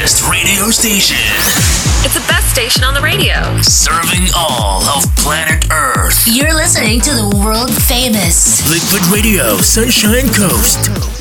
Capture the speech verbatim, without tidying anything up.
best radio station. It's the best station on the radio. Serving all of planet Earth. You're listening to the world famous Liquid Radio, Sunshine Coast.